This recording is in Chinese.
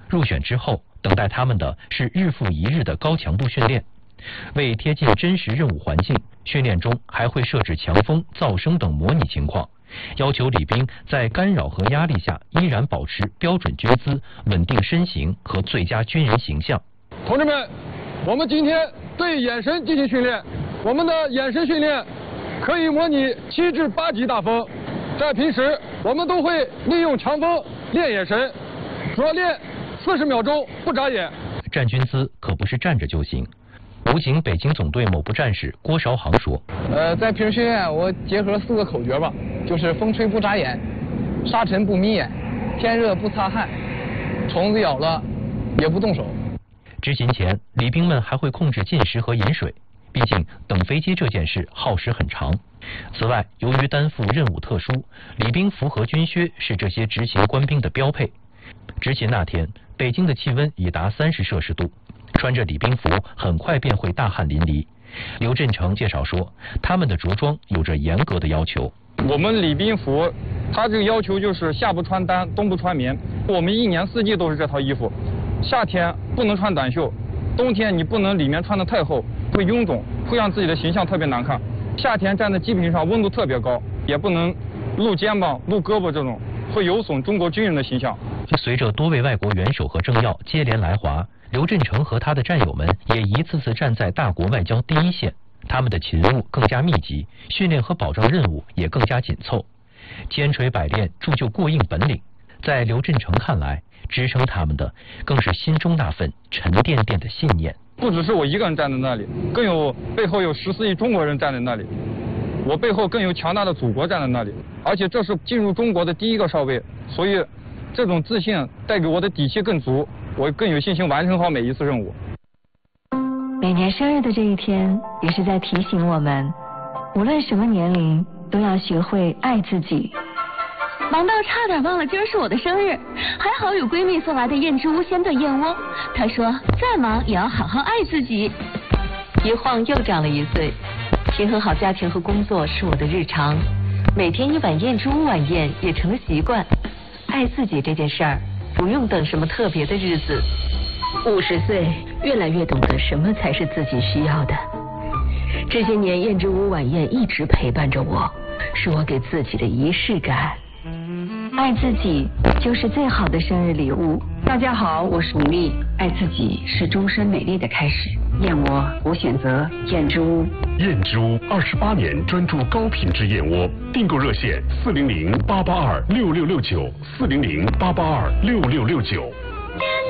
入选之后，等待他们的是日复一日的高强度训练。为贴近真实任务环境，训练中还会设置强风、噪声等模拟情况，要求礼兵在干扰和压力下依然保持标准军姿、稳定身形和最佳军人形象。 同志们，我们今天对眼神进行训练。我们的眼神训练可以模拟7至8级大风。在平时，我们都会利用强风练眼神，主要练40秒钟不眨眼。 站军姿可不是站着就行。武警北京总队某部战士郭韶航说：“ 在平时训练，我结合4个口诀吧，就是风吹不眨眼，沙尘不眯眼，天热不擦汗，虫子咬了也不动手。” 执勤前，礼兵们还会控制进食和饮水，毕竟等飞机这件事耗时很长。此外，由于担负任务特殊，礼兵服和军靴是这些执勤官兵的标配。执勤那天，北京的气温已达30摄氏度。穿着礼兵服，很快便会大汗淋漓。刘振成介绍说，他们的着装有着严格的要求。 我们礼兵服，它这个要求就是夏不穿单，冬不穿棉。我们1年4季都是这套衣服。夏天不能穿短袖，冬天你不能里面穿得太厚，会臃肿，会让自己的形象特别难看。夏天站在机坪上温度特别高，也不能露肩膀、露胳膊，这种会有损中国军人的形象。 随着多位外国元首和政要接连来华，刘振成和他的战友们也一次次站在大国外交第一线，他们的勤务更加密集，训练和保障任务也更加紧凑，千锤百炼铸就过硬本领。在刘振成看来，支撑他们的更是心中那份沉甸甸的信念。 不只是我一个人站在那里，背后有14亿中国人站在那里，我背后更有强大的祖国站在那里，而且这是进入中国的第一个少尉，所以这种自信带给我的底气更足，我更有信心完成好每一次任务。 每年生日的这一天，也是在提醒我们，无论什么年龄，都要学会爱自己。 忙到差点忘了今儿是我的生日，还好有闺蜜送来的燕之屋鲜炖燕窝。她说再忙也要好好爱自己。 一晃又长了1岁，平衡好家庭和工作是我的日常，每天1碗燕之屋晚宴也成了习惯。爱自己这件事儿，不用等什么特别的日子。 50岁，越来越懂得什么才是自己需要的。这些年，燕之屋晚宴一直陪伴着我，是我给自己的仪式感。 爱自己就是最好的生日礼物。 大家好，我是米粒。爱自己是终身美丽的开始。燕窝，我选择燕之屋。 燕之屋28年专注高品质燕窝，订购热线400-882-6669，400-882-6669。